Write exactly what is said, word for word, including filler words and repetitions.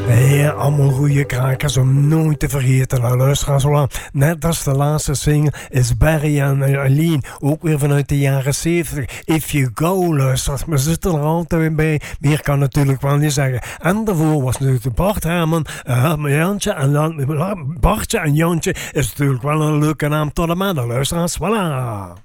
Ja, allemaal goede krakers om nooit te vergeten. Nou, luisteraars, voilà. Net als de laatste single is Barry en Eileen, ook weer vanuit de jaren zeventig. If You Go, luisteraars. We zitten er altijd bij. Meer kan natuurlijk wel niet zeggen. En daarvoor was natuurlijk de Bart Herman, uh, Jantje en dan, Bartje en Jantje is natuurlijk wel een leuke naam tot de mannen, luisteraars. Voilà.